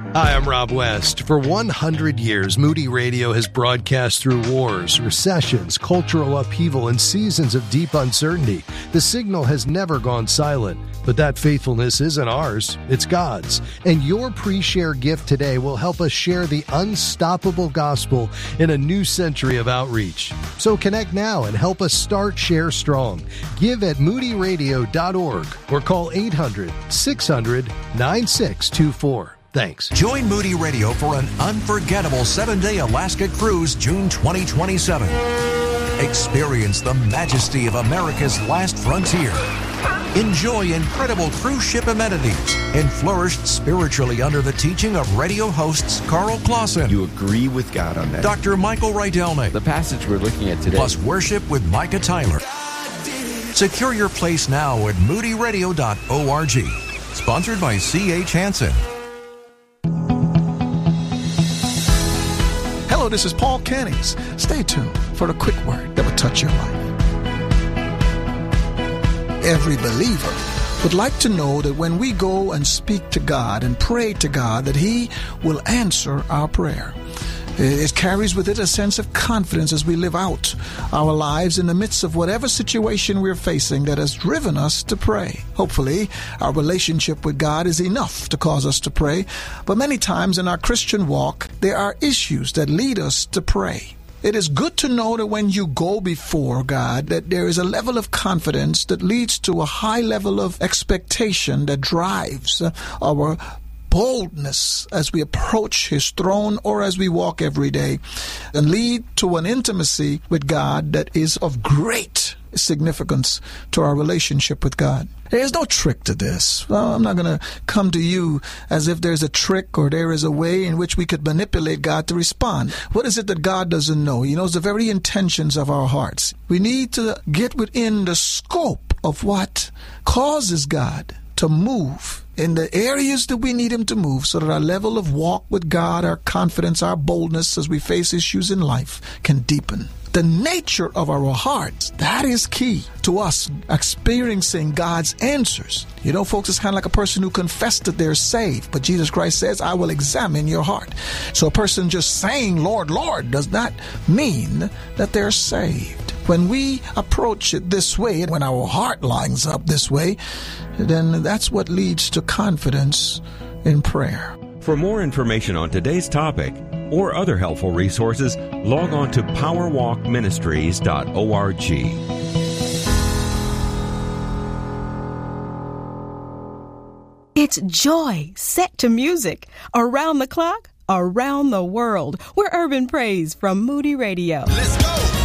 Hi, I'm Rob West. For 100 years, Moody Radio has broadcast through wars, recessions, cultural upheaval, and seasons of deep uncertainty. The signal has never gone silent, but that faithfulness isn't ours, it's God's. And your pre-share gift today will help us share the unstoppable gospel in a new century of outreach. So connect now and help us start Share Strong. Give at moodyradio.org or call 800-600-9624. Thanks. Join Moody Radio for an unforgettable 7-day Alaska cruise, June 2027. Experience the majesty of America's last frontier. Enjoy incredible cruise ship amenities and flourish spiritually under the teaching of radio hosts Carl Clausen. You agree with God on that. Dr. Michael Rydelnik. The passage we're looking at today. Plus worship with Micah Tyler. Secure your place now at moodyradio.org. Sponsored by C.H. Hansen. Hello, this is Paul Kennings. Stay tuned for the quick word that will touch your life. Every believer would like to know that when we go and speak to God and pray to God, that He will answer our prayer. It carries with it a sense of confidence as we live out our lives in the midst of whatever situation we're facing that has driven us to pray. Hopefully, our relationship with God is enough to cause us to pray, but many times in our Christian walk, there are issues that lead us to pray. It is good to know that when you go before God, that there is a level of confidence that leads to a high level of expectation that drives our boldness as we approach His throne or as we walk every day, and lead to an intimacy with God that is of great significance to our relationship with God. There's no trick to this. Well, I'm not going to come to you as if there's a trick or there is a way in which we could manipulate God to respond. What is it that God doesn't know? He knows the very intentions of our hearts. We need to get within the scope of what causes God to move in the areas that we need Him to move, so that our level of walk with God, our confidence, our boldness as we face issues in life can deepen. The nature of our hearts, that is key to us experiencing God's answers. You know, folks, it's kind of like a person who confessed that they're saved, but Jesus Christ says, I will examine your heart. So a person just saying, Lord, Lord, does not mean that they're saved. When we approach it this way, when our heart lines up this way, then that's what leads to confidence in prayer. For more information on today's topic or other helpful resources, log on to powerwalkministries.org. It's joy set to music around the clock, around the world. We're Urban Praise from Moody Radio. Let's go!